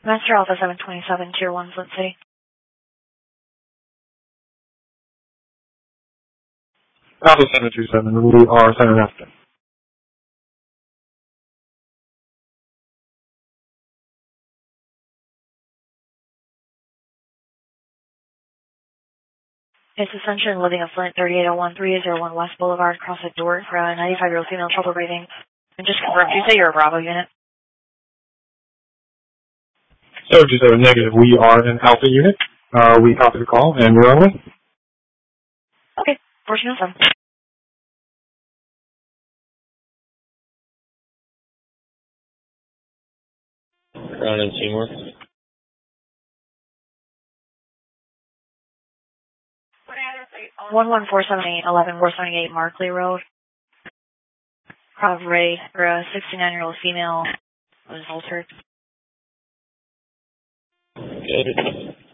Master Alpha 727, Tier 1, Flint City. Alpha 727, we are Center Afton. It's Ascension, living at Flint, 3801301 West Boulevard, CrossFit Door, for a 95-year-old female trouble breathing. And just confirm, did you say you're a Bravo unit? 727 negative, we are an Alpha unit. We copy the call, and we're on the way. Okay, 1407. Crown and Seymour. 11478 Markley Road. Prav Ray, for a 69-year-old female, was altered. Good.